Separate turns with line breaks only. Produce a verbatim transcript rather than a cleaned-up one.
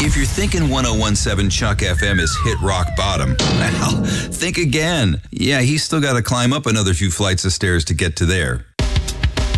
If you're thinking one oh one seven Chuck F M is hit rock bottom, well, think again. Yeah, he's still got to climb up another few flights of stairs to get to there.